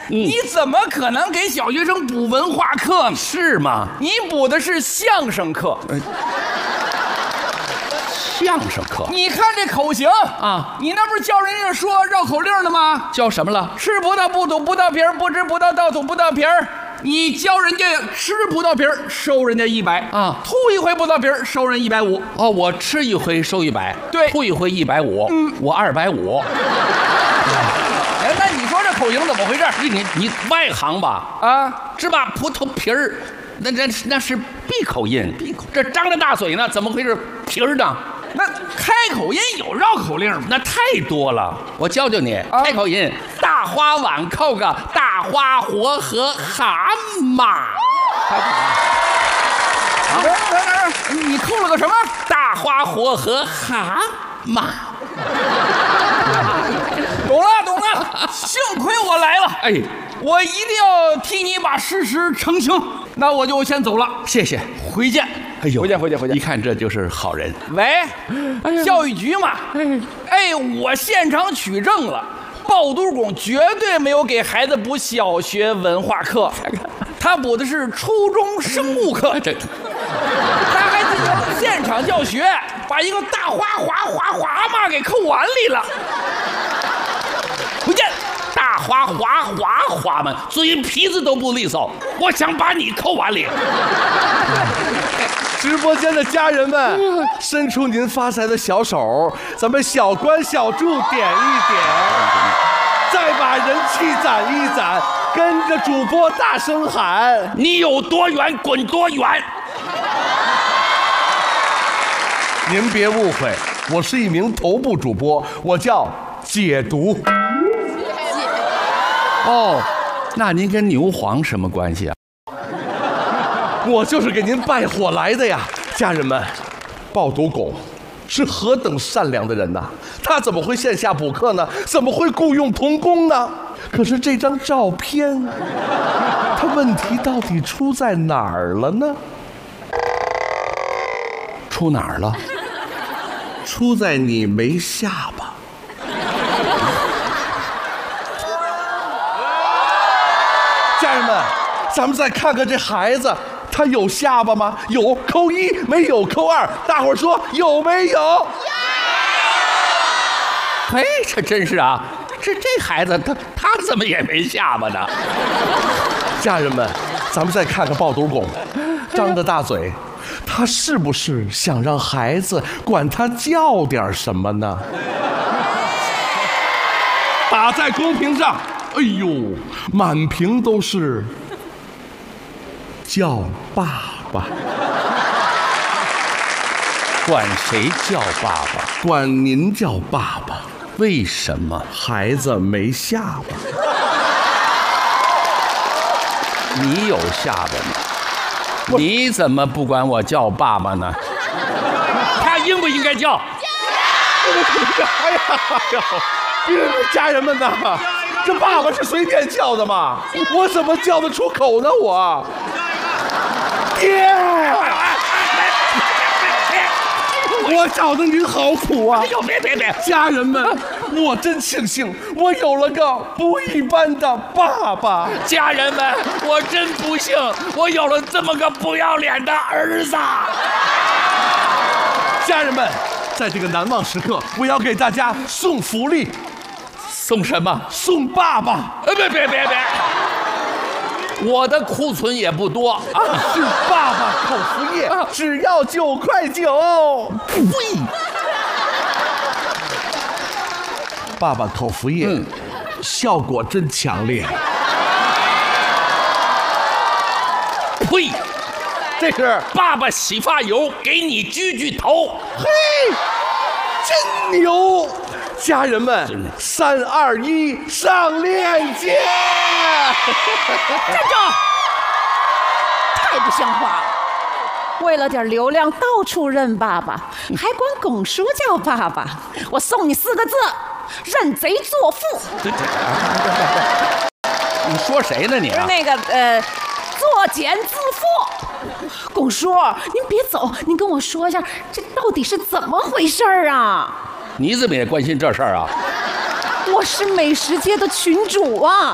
你怎么可能给小学生补文化课呢？ 是吗？ 你补的是相声课。 相声课。 你看这口型啊， 你那不是教人家说绕口令的吗？ 叫什么了？ 吃葡萄不吐葡萄皮儿，不吃葡萄倒吐葡萄皮儿。你教人家吃葡萄皮儿，收人家100 啊， 吐一回葡萄皮儿，收人150。 哦，我吃一回收100， 对， 吐一回150，我250。 哎，那你说这口型怎么回事？ 你外行吧？ 啊， 只把葡萄皮儿，那是闭口音，闭口。这张着大嘴呢，怎么会是皮儿呢？ 那开口音有绕口令吗？ 那太多了，我教教你。开口音，大花碗扣个大花活和蛤蟆。 你扣了个什么？ 大花活和蛤蟆。 懂了，幸亏我来了。 哎， 我一定要替你把事实澄清。那我就先走了， 谢谢， 回见。 哎呦， 回见！ 一看这就是好人。 喂，教育局嘛。我现场取证了，鲍督工绝对没有给孩子补小学文化课，他补的是初中生物课。他还进行现场教学，把一个大花蛤蟆给扣碗里了。回见。 大花花们嘴皮子都不利索，我想把你扣碗里。 直播间的家人们，伸出您发财的小手，咱们小关小注点一点，再把人气攒一攒，跟着主播大声喊： 你有多远滚多远。 您别误会，我是一名头部主播，我叫解毒。 哦，那您跟牛黄什么关系啊？ 我就是给您拜火来的呀，家人们。鲍督工是何等善良的人呐，他怎么会线下补课呢？怎么会雇佣童工呢？可是这张照片，他问题到底出在哪儿了呢？ 出哪儿了？ 出在你没下巴。家人们，咱们再看看这孩子，他有下巴吗？有，扣1，没有扣2。大伙儿说有没有？ 哎，这真是啊，这孩子他怎么也没下巴呢？ 家人们，咱们再看看鲍督工，张着大嘴，他是不是想让孩子管他叫点什么呢？打在公屏上。哎呦，满屏都是叫爸爸。 管谁叫爸爸？ 管您叫爸爸。 为什么？ 孩子没下巴。 你有下巴吗？你怎么不管我叫爸爸呢？他应不应该叫？ 哎呀，家人们呐，这爸爸是随便叫的吗？我怎么叫得出口呢？我爹，我找的您好苦啊！ 哎呦，别！ 家人们，我真庆幸我有了个不一般的爸爸。 家人们，我真不幸，我有了这么个不要脸的儿子。 家人们，在这个难忘时刻，我要给大家送福利。 送什么？ 送爸爸！ 别！我的库存也不多啊。 是爸爸口服液，只要9.9块。 呸！ 爸爸口服液，效果真强烈。 呸！ 这是爸爸洗发油，给你焗头。 嘿，真牛！家人们，3、2、1，上链接！ 站住！太不像话了！为了点流量，到处认爸爸，还管龚叔叫爸爸。我送你4个字：认贼作父。 你说谁呢你啊？ 那个作茧自缚。龚叔，您别走，您跟我说一下，这到底是怎么回事啊？ 你怎么也关心这事儿啊？ 我是美食街的群主啊。